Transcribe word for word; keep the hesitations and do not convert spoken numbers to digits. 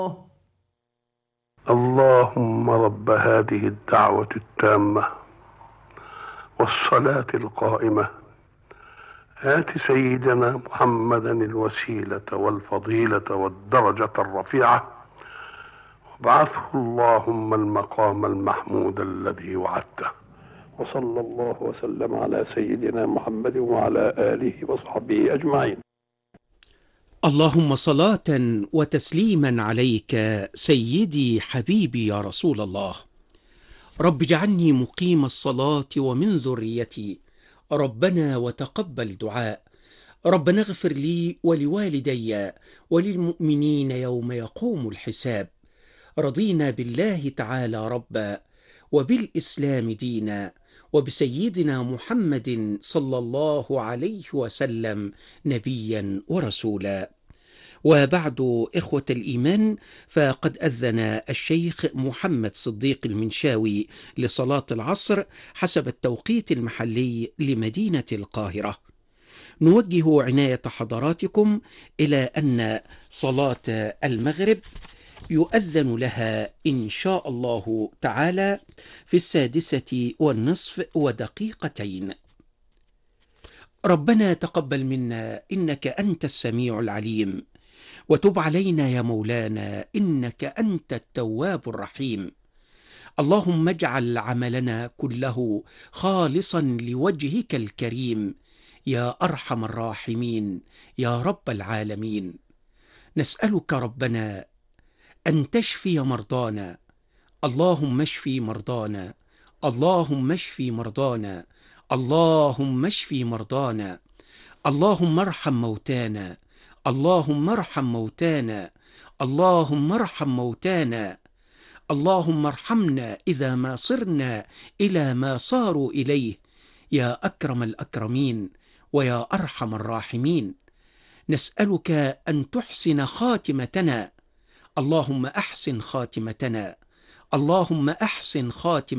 اللهم رب هذه الدعوة التامة والصلاة القائمة آت سيدنا محمدا الوسيلة والفضيلة والدرجة الرفيعة وابعثه اللهم المقام المحمود الذي وعدته. وصلى الله وسلم على سيدنا محمد وعلى آله وصحبه أجمعين. اللهم صلاة وتسليما عليك سيدي حبيبي يا رسول الله. رب اجعلني مقيم الصلاة ومن ذريتي، ربنا وتقبل دعاء. ربنا اغفر لي ولوالدي وللمؤمنين يوم يقوم الحساب. رضينا بالله تعالى ربا، وبالإسلام دينا، وبسيدنا محمد صلى الله عليه وسلم نبيا ورسولا. وبعد، إخوة الإيمان، فقد أذن الشيخ محمد صديق المنشاوي لصلاة العصر حسب التوقيت المحلي لمدينة القاهرة. نوجه عناية حضراتكم إلى أن صلاة المغرب يؤذن لها إن شاء الله تعالى في السادسة والنصف ودقيقتين. ربنا تقبل منا إنك أنت السميع العليم، وتب علينا يا مولانا إنك أنت التواب الرحيم. اللهم اجعل عملنا كله خالصا لوجهك الكريم يا أرحم الراحمين يا رب العالمين. نسألك ربنا أن تشفي مرضانا، اللهم اشفي مرضانا، اللهم اشفي مرضانا، اللهم اشفي مرضانا، اللهم ارحم موتانا، اللهم ارحم موتانا، اللهم ارحم موتانا، اللهم ارحمنا إذا ما صرنا إلى ما صاروا إليه يا أكرم الأكرمين ويا أرحم الراحمين. نسألك أن تحسن خاتمتنا، اللهم أحسن خاتمتنا، اللهم أحسن خاتمتنا